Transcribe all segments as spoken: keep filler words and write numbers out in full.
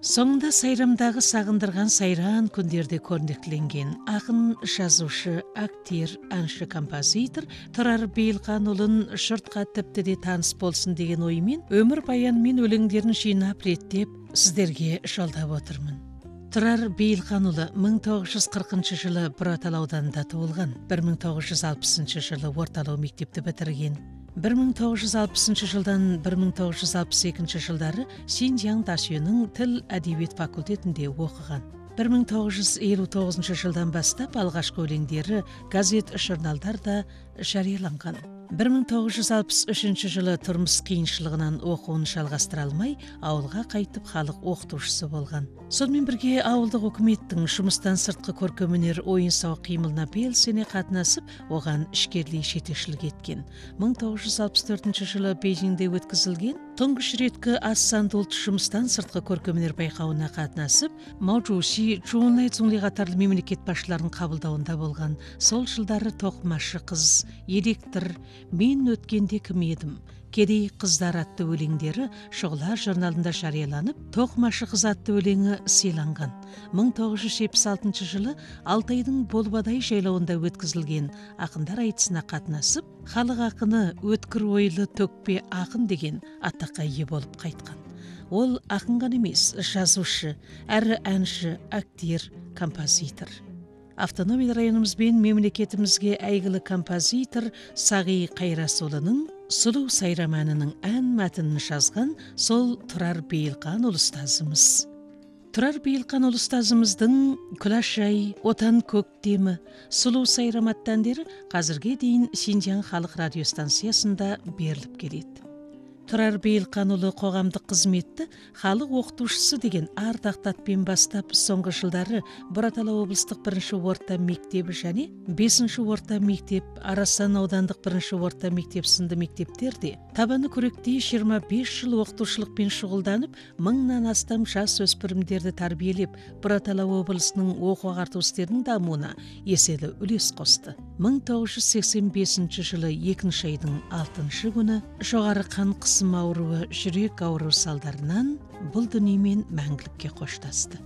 Соңында сайрамдағы сағындырған сайран күндерде көрнектіленген ақын, жазушы, актер, әнші, композитор Тұрар Бейілқанұлын жұртқа тіпті де таныс болсын деген оймен өмір баян мен өлеңдерін жинап реттеп сіздерге жолдап отырмын. Тұрар Бейілқанұлы мың тоғыз жүз қырқыншы жылы Бұратал ауданында туылған, бір мың тоғыз жүз алпысыншы жылы орталау мектепті бітірген. бір мың тоғыз жүз алпысыншы жылдан бір мың тоғыз жүз алпыс екінші жылдары Синьцзян Дашюнің тіл әдебиет факультетінде оқыған. бір мың тоғыз жүз елу тоғызыншы жылдан бастап алғашқы өлеңдері газет журналдарда жарияланған. бір мың тоғыз жүз алпыс үшінші жылы тұрмыс қиыншылығынан оқуын жалғастыра алмай, ауылға қайтып халық оқытушысы болған. Сонымен бірге ауылдық үкіметтің жұмыстан сыртқы көркемөнер ойын-сауық қимылына белсене қатынасып, оған ішкерлей жетекшілік еткен. мың тоғыз жүз алпыс төртінші жылы Бейжіңде өткізілген тұңғыш реткі аз санды ұлт жұмыстан сыртқы көркемөнер байқауына қатынасып, Мао Цзуши, Чжунлай Цзунли қатарлы мемлекет басшыларын қабылдауында болған. Сол жылдары тоқымашы қыз, электр, мен өткенде кім едім, кедей қыздар атты өлеңдері Шұғыла журналында жарияланып, тоқымашы қыз атты өлеңі сыйланған. мың тоғыз жүз жетпіс алтыншы жылы Алтайдың Болбадай жайлауында өткізілген ақындар айтысына қатынасып, халық ақыны өткір ойлы төкпе ақын деген атаққа ие болып қайтқан. Ол ақын ғана емес, жазушы, әрі әнші, актер, композитор. Автономия районымыз бен мемлекетімізге әйгілі композитор Сағи Қайрасұлының Сұлу сайрам әнінің ән мәтінін жазған сол Тұрар Бейілқанұлы ұстазымыз. Тұрар Бейілқанұлы ұстазымыздың Күләш ай, Отан көктемі, Сұлу сайрам атты әндері қазірге дейін Синьцзян халық радиостанциясында беріліп келеді. Тұрар Бейілқанұлы қоғамдық қызметті халық оқытушысы деген ардақты атпен бастап, соңғы жылдары Бұратал облыстық бірінші орта мектебі және бесінші орта мектеп, Арасан аудандық бірінші орта мектеп сынды мектептерде табаны күректей жиырма бес жыл оқытушылықпен шұғылданып, мыңнан астам жас өспірімдерді тәрбиелеп, Бұратал облысының оқу ағарту істерінің дамуына еселі үлес қосты. мың тоғыз жүз сексен бесінші жылы екінші айдың алтыншы күні жоғары қан қысым ауруы, жүрек ауруы салдарынан бұл дүниемен мәңгілікке қоштасты.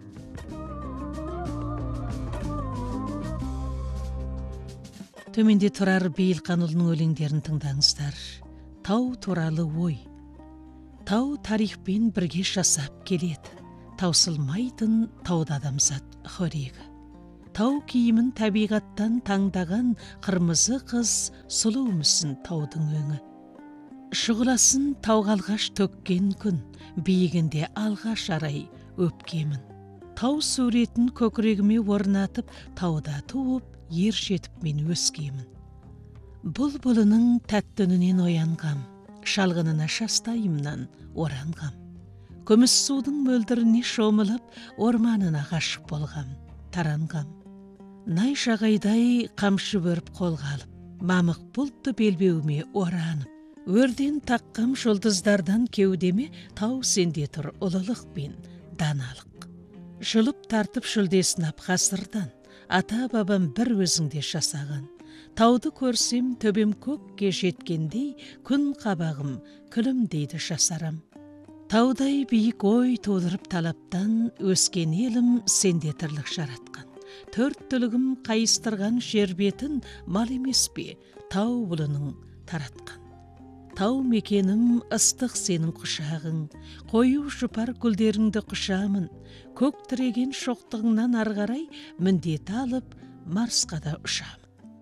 Төменде Тұрар Бейілқанұлының өлеңдерін тыңдаңыздар. Тау туралы ой. Тау тарихпен бірге жасап келеді. Таусылмайтын тауда адамзат хорегі. Тау киімін табиғаттан таңдаған қырмызы қыз сұлу мүсін таудың өңі. Шұғыласын тауғалғаш төккен күн, биігінде алғаш арай өпкемін. Тау суретін көкірегіме орнатып, тауда туып, ер жетіп мен өскемін. Бұлбұлының тәттінінен оянғам, шалғынына шастайымнан оранғам. Күміс судың мөлдіріне шомылып, орманына ғашық болғам, таранғам. Най жағайдай қамшы өріп қолға алып, мамық бұлтты белбеуіме оранып, өрден таққам жұлдыздардан кеудеме, тау сенде тұр ұлылық пен даналық. Жылып тартып жүлдесін ап ғасырдан, ата бабам бір өзіңде жасаған. Тауды көрсем төбем көкке жеткендей, күн қабағым күлім дейді жасарам. Таудай биік ой тудырып талаптан, өскен елім сенде тірлік жаратқан. Төрт түлігім қайыстырған жер бетін, мал емес пе, тау бұлының таратқан. Тау мекенім ыстық сенің құшағың, қою жұпар гүлдеріңді құшамын, көк тіреген шоқтығыңнан арғарай, міндет алып, Марсқа да ұшамын.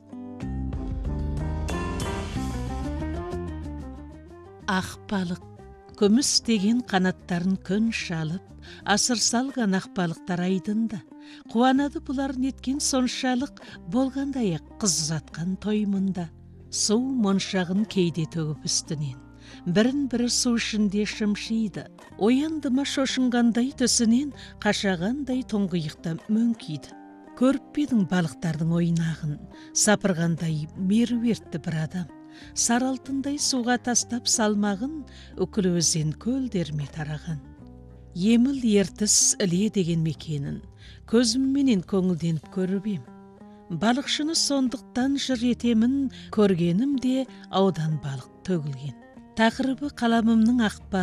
Ақ балық, күміс деген қанаттарын күн шалып, асыр салған ақ балықтар айдында, қуанады бұлар неткен соншалық, болғандай ақ қыз ұзатқан тоймында. Су моншағын кейде төгіп үстінен, бірін-бірі су ішінде шымшиды. Ояндыма шошынғандай төсінен, қашағандай тұңғиықта мөңкиді. Көріп бедің балықтардың ойнағын, сапырғандай меруертті бір адам. Саралтындай суға тастап салмағын, үкілі өзен көлдерме тараған. Еміл ертіс іле деген мекенін, көзімменен көңілденіп көріп ем. Балықшыны сондықтан жыр етемін, көргенімде аудан балық төгілген. Тақырыбы қаламымның ақ балық,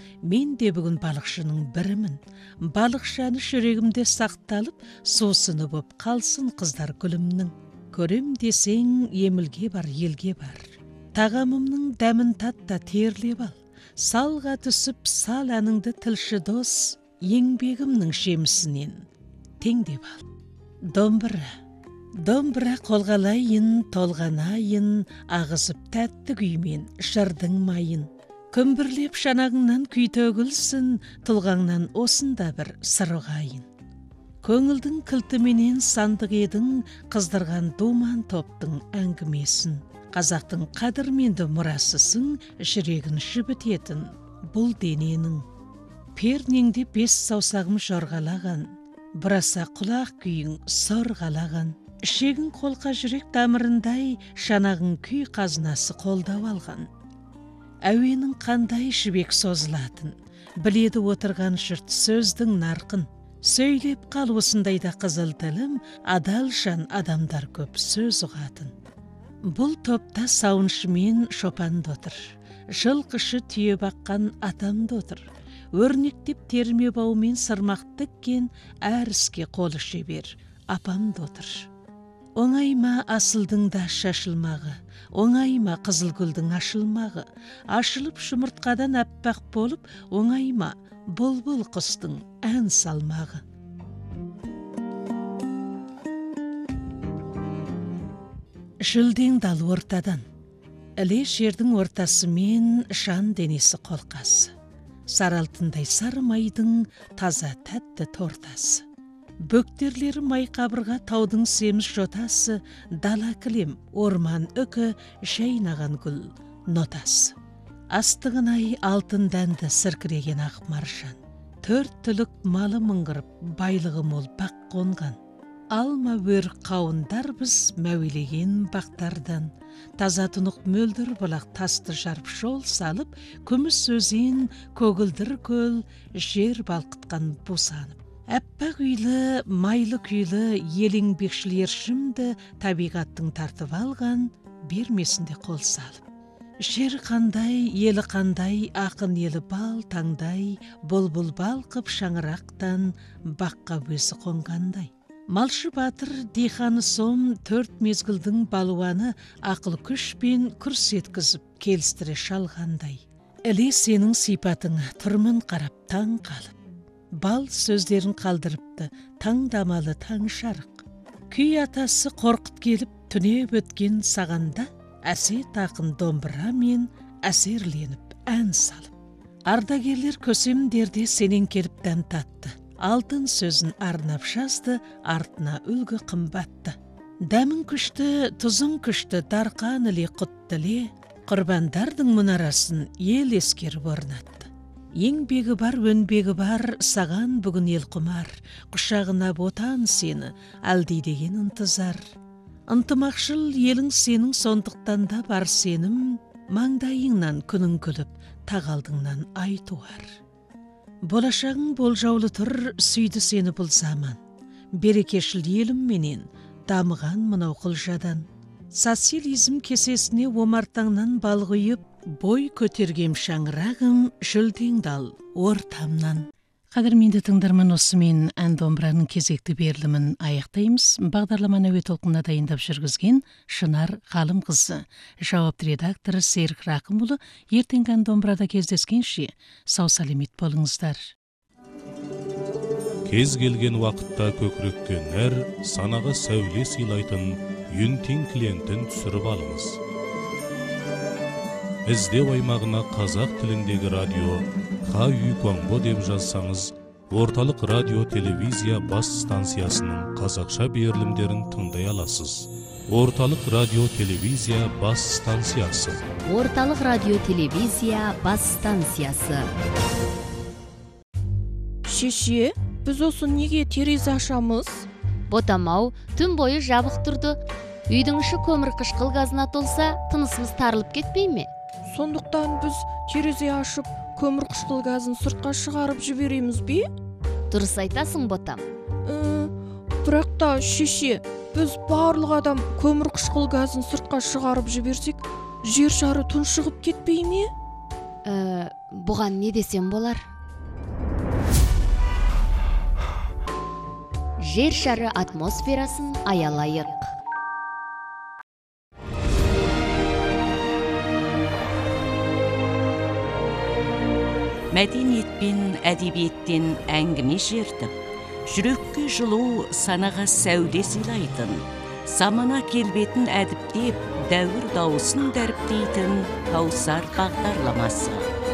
мен де бүгін балықшының бірімін. Балықшаны жүрегімде сақталып, сусыны боп қалсын қыздар гүлімнің. Көрем десең, емілге бар, елге бар. Тағамымның дәмін татта терлеп ал. Салға түсіп, сал әніңді тілші дос, еңбегімнің жемісінен теңдеп ал. Домбыра, домбыра қолғалайын, толғанайын, ағызып тәтті күймен жырдың майын. Күмбірлеп шанағыңнан күй төгілсін, тұлғаңнан осында бір сыр ұғайын. Көңілдің кілтіменен сандық едің, қыздырған думан топтың әңгімесін. Қазақтың қадірменді мұрасысың, жүрегін жібітетін бұл дененің. Пернеңде бес саусағым жорғалаған, бұраса құлақ күйің сорғалаған. Ішегін қолқа жүрек тамырындай, шанағың күй қазынасы қолдау алған. Әуенің қандай жібек созылатын, біледі отырған жұрт сөздің нарқын. Сөйлеп қал осындайда қызыл тілім, адал жан адамдар көп сөз ұғатын. Бұл топта сауыншымен шопан дотыр, жылқышы түйе баққан атам дотыр. Өрнектеп терме баумен сырмақ тіккен әр іске қолы шебер апам дотыр. Оңайма асылдың да шашылмағы, оңайма қызыл гүлдің ашылмағы, ашылып жұмыртқадан әппақ болып, оңайма бұлбұл құстың ән салмағы. Жүлдең дал ортадан, іле жердің ортасымен жан денесі қолқасы. Саралтындай сарымайдың таза тәтті тортасы. Бөктерлері май қабырға таудың семіз жотасы, дала кілем, орман үкі, жайнаған гүл нотасы. Астығынай алтын дәнді сіркіреген ақ маржан. Төрт түлік малы мұңғырып, байлығы мол бақ қонған. Алма өр қауындар біз мәуелеген бақтардан. Таза тұнық мөлдір бұлақ тасты жарып жол салып, күміс өзен көгілдір көл жер балқытқан бусанып. Әппақ үйлі, майлы күйлі елеңбекшілер шымды табиғаттың тартып алған бермесінде қол салып. Жер қандай, елі қандай, ақын елі бал таңдай, бұлбұл балқып шаңырақтан баққа өзі қонғандай. Малшы батыр диханы сом төрт мезгілдің балуаны ақыл күшпен күрс еткізіп келістіре шалғандай. Іле сенің сипатыңа тұрмын қарап таң қалып. Бал сөздерін қалдырыпты таңдамалы таң шарық. Күй атасы қорқыт келіп түнеп өткен сағанда, әсет ақын домбырамен әсерленіп ән салып. Ардагерлер көсемдерде сенен келіп дәм татты. Алтын сөзін арнап жазды, артына үлгі қымбатты. Дәмін күшті, тұзын күшті, дарқан іле құттыле, құрбандардың мұнарасын ел ескеріп орнатты. Еңбегі бар, өнбегі бар, саған бүгін ел құмар, құшағына ботан сені, әлдей деген ынтызар. Ынтымақшыл елің сенің сондықтан да бар сенім, маңдайыңнан күнің күліп, тағалдыңнан ай туар. Болашағың болжаулы тұр, сүйді сені бұл заман. Берекешіл елім менен, дамыған мынау қылжадан. Социализм кесесіне омартаңнан балғыйып, бой көтергем шаңырағым, жүлдең дал ортамнан. Қадірменді тыңдарман, осымен ән домбыраның кезекті берілімін аяқтаймыз. Бағдарламаны әуе толқынына дайындап жүргізген Шынар Ғалымқызы, жауапты редакторы Серік Рақымұлы. Ертеңгі ән домбырада кездескенше сау саламат болыңыздар. Кез келген уақытта көкірекке нәр, санаға сәуле сыйлайтын Юнтин клиентін түсіріп алыңыз. Іздеу аймағына қазақ тіліндегі радио Ха Үй Куанбо деп жазсаңыз, орталық радио телевизия бас станциясының қазақша берілімдерін тыңдай аласыз. Орталық радио телевизия бас станциясы. Орталық радио телевизия бас станциясы. Шеше, біз осы неге терезе ашамыз? Ботамау, түн бойы жабық тұрды. Үйдің іші көмір қышқыл газына толса, тынысымыз тарылып кетпей ме? Сондықтан біз терезе ашып, көмір қышқыл газын сыртқа шығарып жібереміз бе? Дұрыс айтасың, ботам. Ә, бірақ та, шеше, біз барлық адам көмір қышқыл газын сыртқа шығарып жіберсек, жер шары тұншығып кетпей ме? Э, буган не десем болар? Жер шары атмосферасын аялайык. Мәдениет пен әдебиеттен әңгіме шертіп, жүрекке жылу, санаға сәуле сыйлайтын, замана келбетін әдіптеп, дәуір дауысын дәріптейтін Каусар бағдарламасы.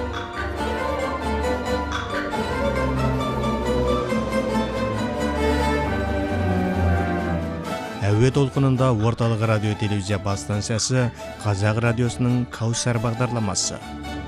Әуе толқынында орталық радио телевизия бас станциясы Қазақ радиосының Каусар бағдарламасы.